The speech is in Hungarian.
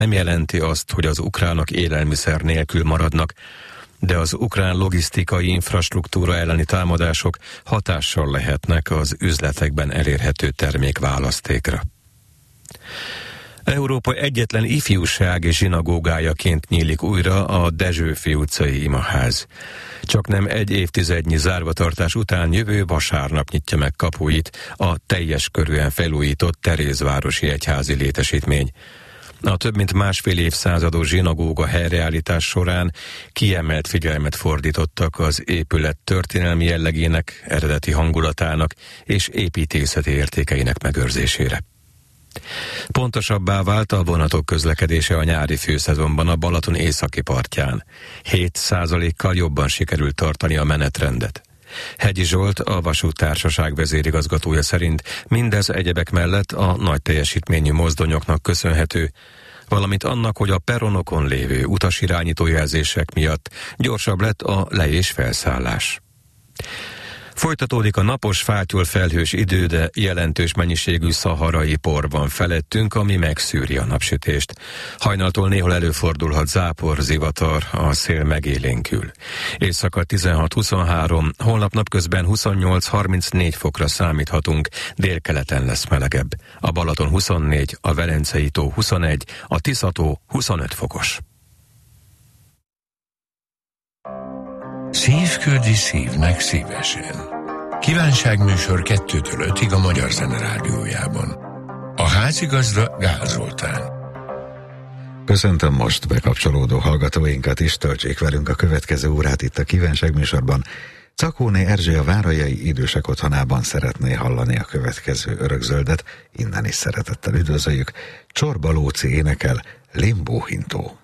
nem jelenti azt, hogy az ukránok élelmiszer nélkül maradnak, de az ukrán logisztikai infrastruktúra elleni támadások hatással lehetnek az üzletekben elérhető termékválasztékra. Európa egyetlen ifjúsági zsinagógájaként nyílik újra a Dezsőfi utcai imaház. Csaknem egy évtizednyi zárvatartás után jövő vasárnap nyitja meg kapuit a teljes körűen felújított Terézvárosi egyházi létesítmény. A több mint másfél évszázados zsinagóga helyreállítás során kiemelt figyelmet fordítottak az épület történelmi jellegének, eredeti hangulatának és építészeti értékeinek megőrzésére. Pontosabbá vált a vonatok közlekedése a nyári főszezonban a Balaton északi partján. 7%-kal jobban sikerült tartani a menetrendet. Hegyi Zsolt, a vasúttársaság vezérigazgatója szerint mindez egyebek mellett a nagy teljesítményű mozdonyoknak köszönhető, valamint annak, hogy a peronokon lévő utasirányító jelzések miatt gyorsabb lett a le- és felszállás. Folytatódik a napos, fátyol felhős idő, de jelentős mennyiségű szaharai por van felettünk, ami megszűri a napsütést. Hajnaltól néhol előfordulhat zápor, zivatar, a szél megélénkül. Éjszaka 16-23, holnap napközben 28-34 fokra számíthatunk, délkeleten lesz melegebb. A Balaton 24, a Velencei tó 21, a Tisza-tó 25 fokos. Szív küldi szívnek szívesen. Kívánságműsor 2-től 5-ig a Magyar Zene Rádiójában. A házigazda Gál Zoltán. Köszöntöm most bekapcsolódó hallgatóinkat is, töltsék velünk a következő órát itt a kívánságműsorban. Czakóné Erzsé a Várajai Idősek Otthonában szeretné hallani a következő örökzöldet, innen is szeretettel üdvözöljük. Csorba Lóci énekel, Limbóhintó.